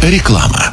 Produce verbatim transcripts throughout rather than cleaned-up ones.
Реклама.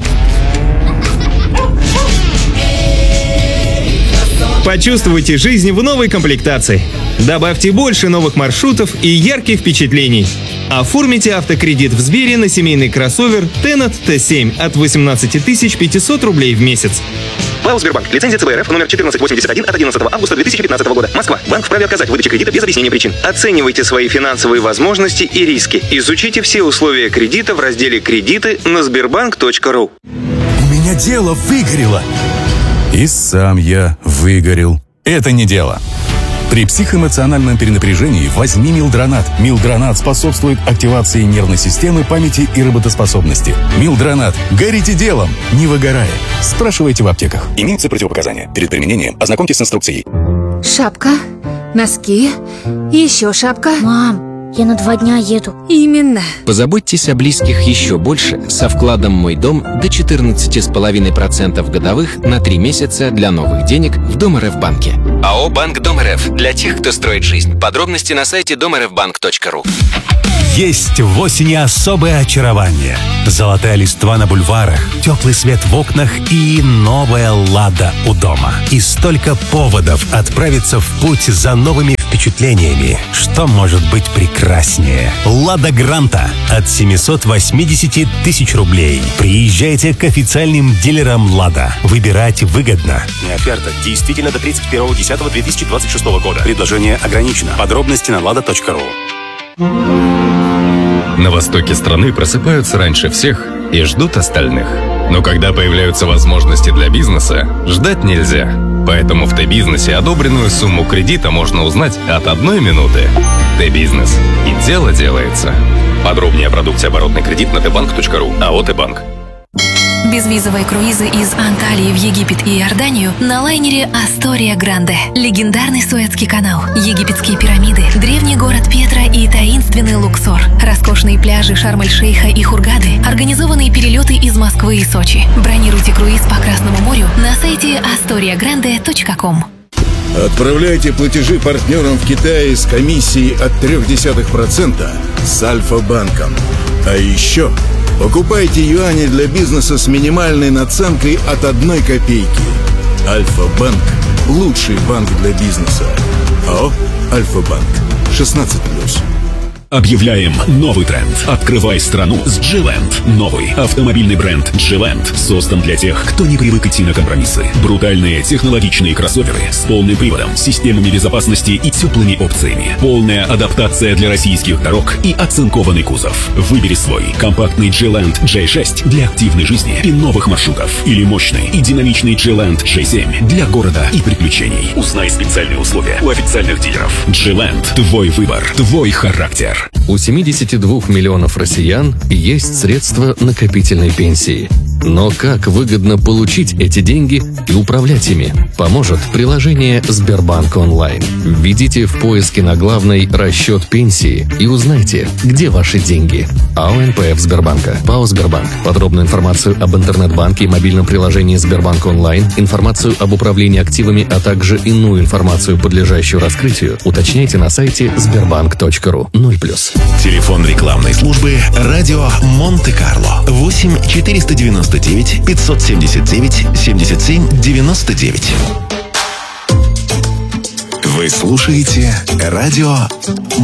Почувствуйте жизнь в новой комплектации. Добавьте больше новых маршрутов и ярких впечатлений. Оформите автокредит в Сбере на семейный кроссовер Tenat Т семь от восемнадцати тысяч пятисот рублей в месяц. ПАО «Сбербанк». Лицензия Ц Б Р Ф номер четырнадцать восемьдесят один от одиннадцатого августа две тысячи пятнадцатого года. Москва. Банк вправе отказать в выдаче кредита без объяснения причин. Оценивайте свои финансовые возможности и риски. Изучите все условия кредита в разделе «Кредиты» на сбербанк точка ру. У меня дело выгорело. И сам я выгорел. Это не дело. При психоэмоциональном перенапряжении возьми Милдронат. Милдронат способствует активации нервной системы, памяти и работоспособности. Милдронат. Горите делом, не выгорая. Спрашивайте в аптеках. Имеются противопоказания. Перед применением ознакомьтесь с инструкцией. Шапка, носки, еще шапка. Мам, я на два дня еду. Именно. Позаботьтесь о близких еще больше со вкладом «Мой дом» до четырнадцати с половиной процентов годовых на три месяца для новых денег в Дом.РФ-банке. АО «Банк Дом.РФ» для тех, кто строит жизнь. Подробности на сайте дом эр эф банк точка ру. Есть в осени особое очарование. Золотая листва на бульварах, теплый свет в окнах и новая «Лада» у дома. И столько поводов отправиться в путь за новыми впечатлениями. Что может быть прекраснее? «Лада Гранта» от семисот восьмидесяти тысяч рублей. Приезжайте к официальным дилерам «Лада». Выбирать выгодно. Оферта действительно до тридцать первого десятого две тысячи двадцать шестого года. Предложение ограничено. Подробности на лада точка ру. На востоке страны просыпаются раньше всех и ждут остальных. Но когда появляются возможности для бизнеса, ждать нельзя. Поэтому в Т-бизнесе одобренную сумму кредита можно узнать от одной минуты. Т-бизнес. И дело делается. Подробнее о продукте оборотный кредит на тэ банк точка ру. АО «Т-банк». Безвизовые круизы из Анталии в Египет и Иорданию на лайнере «Астория Гранде». Легендарный Суэцкий канал, египетские пирамиды, древний город Петра и таинственный Луксор, роскошные пляжи Шарм-эль-Шейха и Хургады, организованные перелеты из Москвы и Сочи. Бронируйте круиз по Красному морю на сайте астория гранде точка ком. Отправляйте платежи партнерам в Китае с комиссией от ноль целых три десятых процента с Альфа-банком. А еще покупайте юани для бизнеса с минимальной наценкой от одной копейки. Альфа-банк – лучший банк для бизнеса. АО «Альфа-банк». шестнадцать плюс. Объявляем новый тренд. Открывай страну с G-Land. Новый автомобильный бренд G-Land создан для тех, кто не привык идти на компромиссы. Брутальные технологичные кроссоверы с полным приводом, системами безопасности и теплыми опциями. Полная адаптация для российских дорог и оцинкованный кузов. Выбери свой компактный G-Land джей шесть для активной жизни и новых маршрутов. Или мощный и динамичный G-Land джей семь для города и приключений. Узнай специальные условия у официальных дилеров. G-Land. Твой выбор. Твой характер. У семидесяти двух миллионов россиян есть средства накопительной пенсии. Но как выгодно получить эти деньги и управлять ими, поможет приложение Сбербанк онлайн. Введите в поиске на главной «Расчет пенсии» и узнайте, где ваши деньги. АО эн пэ эф Сбербанка. ПАО Сбербанк. Подробную информацию об интернет-банке и мобильном приложении Сбербанк онлайн, информацию об управлении активами, а также иную информацию, подлежащую раскрытию, уточняйте на сайте сбербанк точка ру. ноль плюс. Телефон рекламной службы «Радио Монте-Карло» восемь четыреста девяносто девять пятьсот семьдесят девять семьдесят семь девяносто девять. Вы слушаете «Радио